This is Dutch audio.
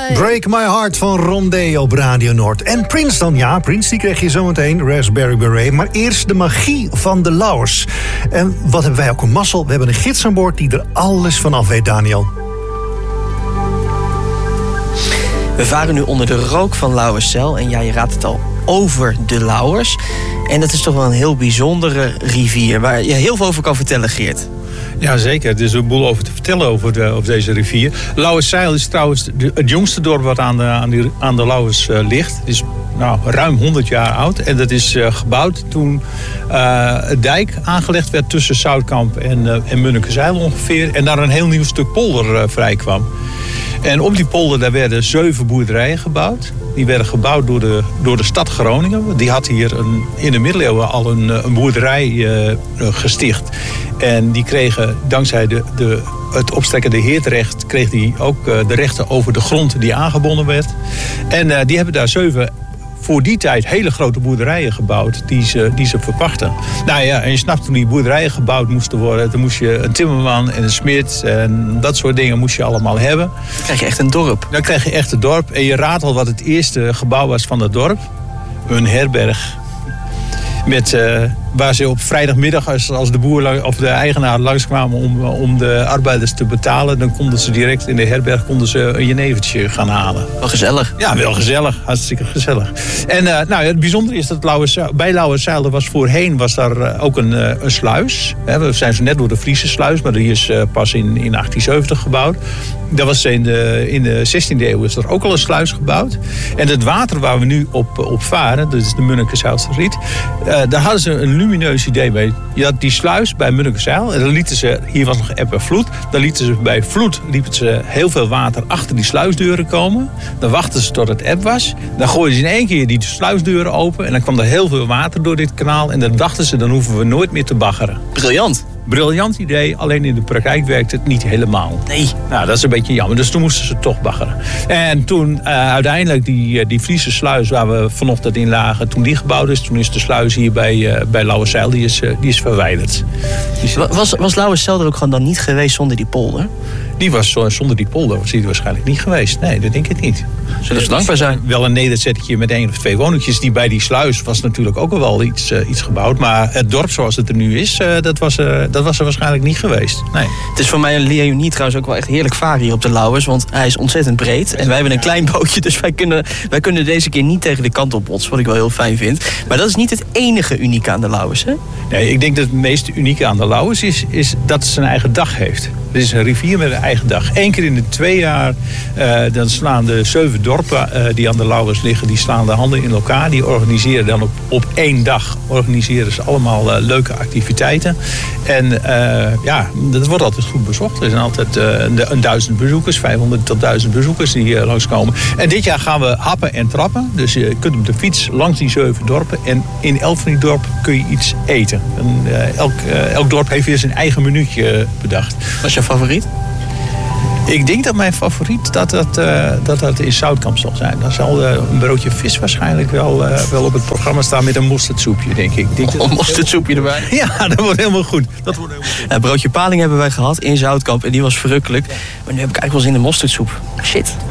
Break My Heart van Rondé op Radio Noord. En Prince dan, ja, Prince die kreeg je zometeen, Raspberry Beret. Maar eerst de magie van de Lauwers. En wat hebben wij ook een mazzel. We hebben een gids aan boord die er alles van af weet, Daniel. We varen nu onder de rook van Lauwerzijl. En ja, je raadt het al, over de Lauwers. En dat is toch wel een heel bijzondere rivier waar je heel veel over kan vertellen, Geert. Ja, zeker. Er is een boel over te vertellen over deze rivier. Lauwerzijl is trouwens het jongste dorp wat aan de Lauwers ligt. Het is ruim 100 jaar oud. En dat is gebouwd toen het dijk aangelegd werd tussen Zoutkamp en Munnekezijl ongeveer. En daar een heel nieuw stuk polder vrij kwam. En op die polder daar werden 7 boerderijen gebouwd. Die werden gebouwd door de stad Groningen. Die had hier in de middeleeuwen al een boerderij gesticht. En die kregen dankzij het opstrekkende heerdrecht kreeg die ook de rechten over de grond die aangebonden werd. En die hebben daar 7 voor die tijd hele grote boerderijen gebouwd die ze verpachten. Nou ja, en je snapt, toen die boerderijen gebouwd moesten worden, dan moest je een timmerman en een smid en dat soort dingen moest je allemaal hebben. Dan krijg je echt een dorp. Dan krijg je echt een dorp. En je raadt al wat het eerste gebouw was van het dorp. Een herberg. Waar ze op vrijdagmiddag, als de boer of de eigenaar langskwamen om de arbeiders te betalen, dan konden ze direct in de herberg een jenevertje gaan halen. Wel gezellig. Ja, wel gezellig. Hartstikke gezellig. En het bijzondere is dat bij Lauwerzijl was daar ook een sluis. We zijn zo net door de Friese sluis, maar die is pas in 1870 gebouwd. Dat was in de 16e eeuw is er ook al een sluis gebouwd. En het water waar we nu op varen, dat is de Munnekezijlsterriet, daar hadden ze een lumineus idee mee. Je had die sluis bij Munnekezijl en dan lieten ze, hier was nog eb en vloed, dan lieten ze bij vloed heel veel water achter die sluisdeuren komen. Dan wachten ze tot het eb was. Dan gooiden ze in één keer die sluisdeuren open en dan kwam er heel veel water door dit kanaal. En dan dachten ze, dan hoeven we nooit meer te baggeren. Briljant. Briljant idee, alleen in de praktijk werkt het niet helemaal. Nee. Nou, dat is een beetje jammer. Dus toen moesten ze toch baggeren. En toen uiteindelijk die Friese sluis waar we vanochtend in lagen, toen die gebouwd is, toen is de sluis hier bij Lauwerzijl, die is verwijderd. Was Lauwerzijl er ook gewoon dan niet geweest zonder die polder? Die was zonder die polder was die waarschijnlijk niet geweest. Nee, dat denk ik niet. Zullen ze dankbaar zijn? Wel een nederzettetje met 1 of 2 woningjes. Die bij die sluis was natuurlijk ook wel iets gebouwd. Maar het dorp zoals het er nu is, dat was er waarschijnlijk niet geweest. Nee. Het is voor mij een Leonie trouwens ook wel echt heerlijk varen hier op de Lauwers. Want hij is ontzettend breed. En wij hebben een klein bootje. Dus wij kunnen deze keer niet tegen de kant op botsen. Wat ik wel heel fijn vind. Maar dat is niet het enige unieke aan de Lauwers, hè? Nee, ik denk dat het meest unieke aan de Lauwers is dat het zijn eigen dag heeft. Het is een rivier met een eigen dag. 1 keer in de 2 jaar dan slaan de 7 dorpen die aan de Lauwers liggen, die slaan de handen in elkaar. Die organiseren dan op 1 dag organiseren ze allemaal leuke activiteiten. En dat wordt altijd goed bezocht. Er zijn altijd 1000 bezoekers, 500 tot 1000 bezoekers die langskomen. En dit jaar gaan we happen en trappen. Dus je kunt op de fiets langs die 7 dorpen. En in elk van die dorpen kun je iets eten. En, elk dorp heeft weer zijn eigen minuutje bedacht. Wat is jouw favoriet? Ik denk dat mijn favoriet dat in Zoutkamp zal zijn. Dan zal een broodje vis waarschijnlijk wel op het programma staan met een mosterdsoepje, denk ik. Een mosterdsoepje erbij? Ja, dat wordt helemaal goed. Broodje paling hebben wij gehad in Zoutkamp en die was verrukkelijk. Maar nu heb ik eigenlijk wel zin in de mosterdsoep. Shit.